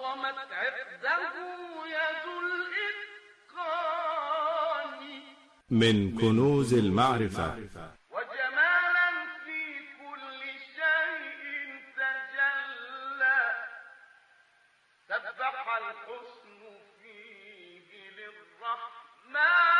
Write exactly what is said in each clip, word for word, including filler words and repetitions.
عظمت عقده يد الإتقان من كنوز المعرفة وجمالا في كل شيء تجلى سبح الحسن فيه للرحمن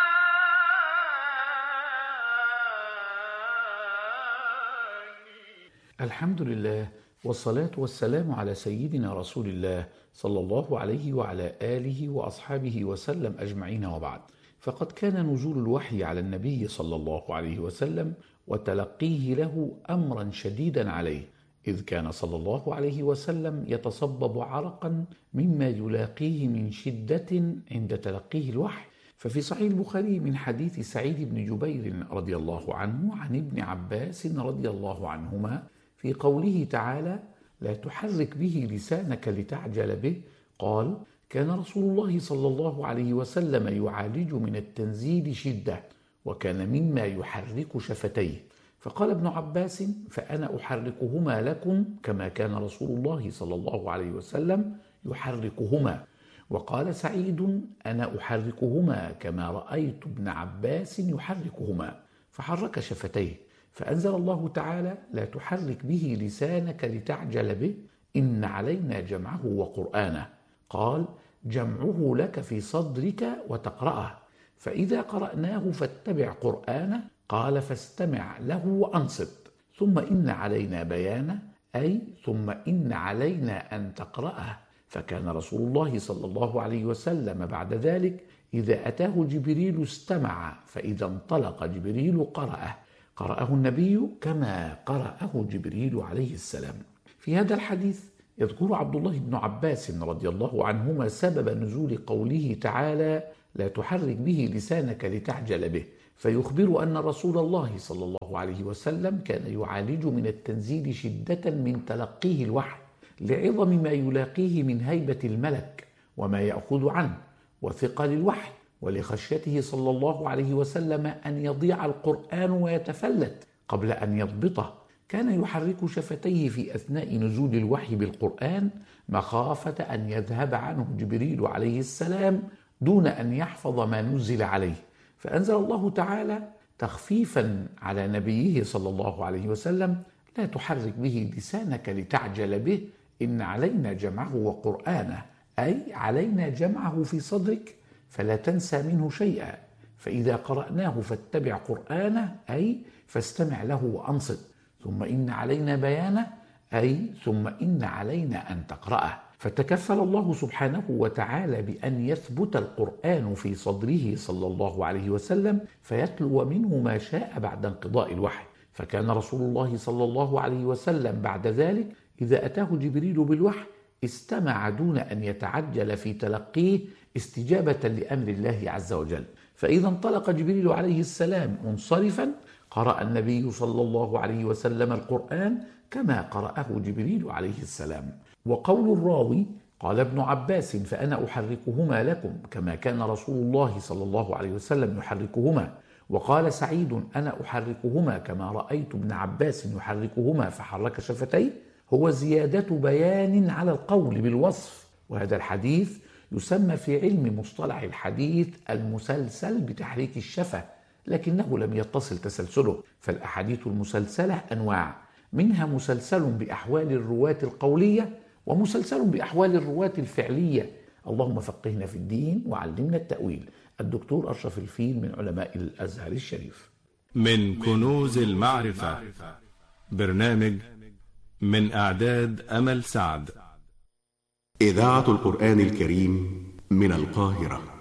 الحمد لله والصلاة والسلام على سيدنا رسول الله صلى الله عليه وعلى آله وأصحابه وسلم أجمعين، وبعد. فقد كان نزول الوحي على النبي صلى الله عليه وسلم وتلقيه له أمرا شديدا عليه، إذ كان صلى الله عليه وسلم يتصبب عرقا مما يلاقيه من شدة عند تلقيه الوحي. ففي صحيح البخاري من حديث سعيد بن جبير رضي الله عنه عن ابن عباس رضي الله عنهما في قوله تعالى: لا تحرك به لسانك لتعجل به، قال: كان رسول الله صلى الله عليه وسلم يعالج من التنزيل شدة، وكان مما يحرك شفتيه. فقال ابن عباس: فأنا أحركهما لكم كما كان رسول الله صلى الله عليه وسلم يحركهما. وقال سعيد: أنا أحركهما كما رأيت ابن عباس يحركهما، فحرك شفتيه. فأنزل الله تعالى: لا تحرك به لسانك لتعجل به إن علينا جمعه وقرآنه. قال: جمعه لك في صدرك وتقرأه، فإذا قرأناه فاتبع قرآنه. قال: فاستمع له وأنصت، ثم إن علينا بيانه، أي ثم إن علينا أن تقرأه. فكان رسول الله صلى الله عليه وسلم بعد ذلك إذا أتاه جبريل استمع، فإذا انطلق جبريل قرأه قرأه النبي كما قرأه جبريل عليه السلام. في هذا الحديث يذكر عبد الله بن عباس رضي الله عنهما سبب نزول قوله تعالى: لا تحرك به لسانك لتعجل به، فيخبر أن رسول الله صلى الله عليه وسلم كان يعالج من التنزيل شدة من تلقيه الوحي، لعظم ما يلاقيه من هيبة الملك وما يأخذ عنه وثقل الوحي، ولخشيته صلى الله عليه وسلم أن يضيع القرآن ويتفلت قبل أن يضبطه. كان يحرك شفتيه في أثناء نزول الوحي بالقرآن مخافة أن يذهب عنه جبريل عليه السلام دون أن يحفظ ما نزل عليه. فأنزل الله تعالى تخفيفا على نبيه صلى الله عليه وسلم: لا تحرك به لسانك لتعجل به إن علينا جمعه وقرآنه، أي علينا جمعه في صدرك فلا تنسى منه شيئا، فإذا قرأناه فاتبع قرآنه، أي فاستمع له وأنصت، ثم إن علينا بيانه، أي ثم إن علينا أن تقرأه. فتكفل الله سبحانه وتعالى بأن يثبت القرآن في صدره صلى الله عليه وسلم فيتلو منه ما شاء بعد انقضاء الوحي. فكان رسول الله صلى الله عليه وسلم بعد ذلك إذا أتاه جبريل بالوحي استمع دون أن يتعجل في تلقيه استجابة لأمر الله عز وجل. فإذا انطلق جبريل عليه السلام منصرفا قرأ النبي صلى الله عليه وسلم القرآن كما قرأه جبريل عليه السلام. وقول الراوي: قال ابن عباس: فأنا أحركهما لكم كما كان رسول الله صلى الله عليه وسلم يحركهما. وقال سعيد: أنا أحركهما كما رأيت ابن عباس يحركهما، فحرك شفتيه، هو زيادة بيان على القول بالوصف. وهذا الحديث يسمى في علم مصطلح الحديث المسلسل بتحريك الشفة، لكنه لم يتصل تسلسله. فالأحاديث المسلسلة أنواع، منها مسلسل بأحوال الرواة القولية، ومسلسل بأحوال الرواة الفعلية. اللهم فقهنا في الدين وعلمنا التأويل. الدكتور أشرف الفيل من علماء الأزهر الشريف. من كنوز المعرفة، برنامج من إعداد أمل سعد. إذاعة القرآن الكريم من القاهرة.